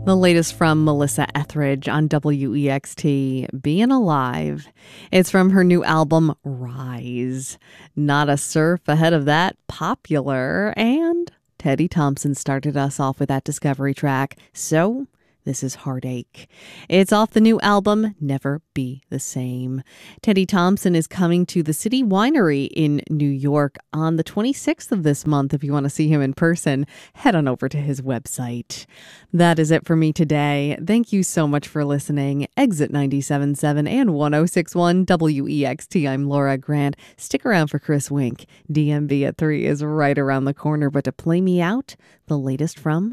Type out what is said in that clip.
The latest from Melissa Etheridge on WEXT, Being Alive. It's from her new album, Rise. Nada Surf ahead of that, Popular. And Teddy Thompson started us off with that Discovery track. So this is Heartache. It's off the new album, Never Be the Same. Teddy Thompson is coming to the City Winery in New York on the 26th of this month. If you want to see him in person, head on over to his website. That is it for me today. Thank you so much for listening. Exit 97.7 and 106.1 WEXT. I'm Laura Grant. Stick around for Chris Wink. DMV at 3 is right around the corner, but to play me out, the latest from